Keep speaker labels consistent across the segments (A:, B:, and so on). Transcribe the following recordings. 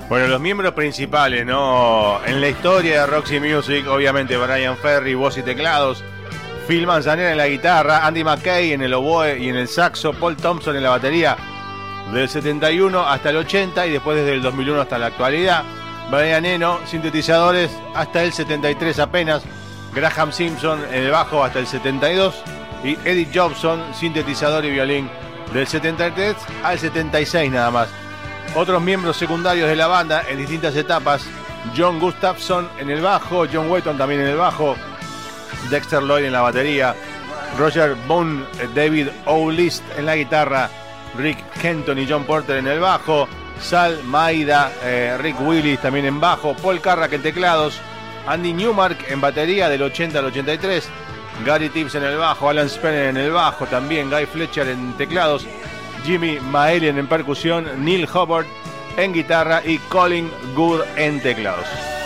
A: Bueno, los miembros principales, ¿no? En la historia de Roxy Music, obviamente Brian Ferry, voz y teclados, Phil Manzanera en la guitarra, Andy McKay en el oboe y en el saxo, Paul Thompson en la batería del 71 hasta el 80 y después desde el 2001 hasta la actualidad. Brian Eno, sintetizadores hasta el 73 apenas, Graham Simpson en el bajo hasta el 72 y Eddie Jobson, sintetizador y violín del 73 al 76 nada más. Otros miembros secundarios de la banda en distintas etapas: John Gustafson en el bajo, John Wetton también en el bajo, Dexter Lloyd en la batería, Roger Boone, David O'List en la guitarra, Rick Kenton y John Porter en el bajo, Sal Maida, Rick Willis también en bajo, Paul Carrack en teclados, Andy Newmark en batería del 80 al 83, Gary Tibbs en el bajo, Alan Spencer en el bajo también, Guy Fletcher en teclados, Jimmy Maelian en percusión, Neil Hubbard en guitarra y Colin Good en teclados.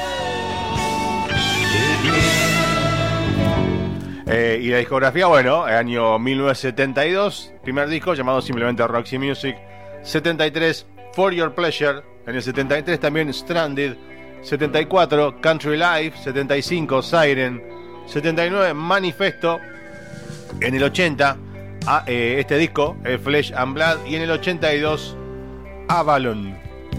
A: Y la discografía, bueno, año 1972, primer disco llamado simplemente Roxy Music, 73, For Your Pleasure, en el 73 también Stranded, 74, Country Life, 75, Siren, 79, Manifesto, en el 80, este disco, Flesh and Blood, y en el 82, Avalon.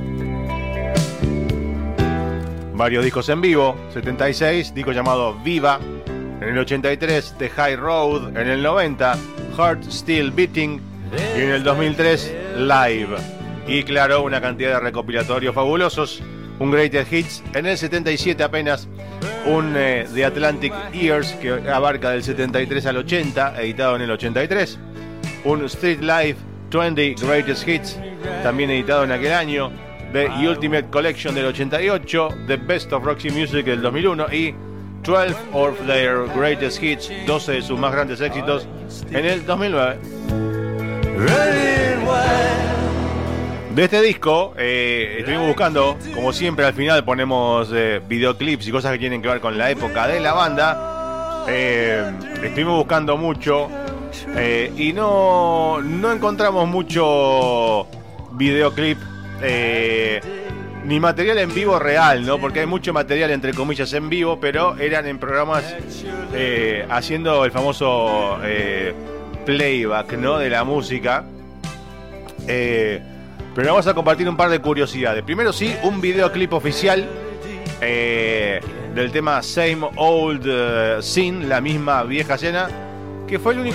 A: Varios discos en vivo, 76, disco llamado Viva, en el 83, The High Road, en el 90, Heart Still Beating, y en el 2003, Live. Y claro, una cantidad de recopilatorios fabulosos, un Greatest Hits, en el 77 apenas, un The Atlantic Years, que abarca del 73 al 80, editado en el 83, un Street Life 20 Greatest Hits, también editado en aquel año, The Ultimate Collection del 88, The Best of Roxy Music del 2001 y 12 of Their Greatest Hits, 12 de sus más grandes éxitos, en el 2009. De este disco estuvimos buscando, como siempre al final ponemos videoclips y cosas que tienen que ver con la época de la banda. Estuvimos buscando mucho y no encontramos mucho videoclip ni material en vivo real, ¿no? Porque hay mucho material entre comillas en vivo, pero eran en programas haciendo el famoso playback, ¿no? De la música. Pero vamos a compartir un par de curiosidades. Primero sí, un videoclip oficial del tema Same Old Scene, la misma vieja escena, que fue el único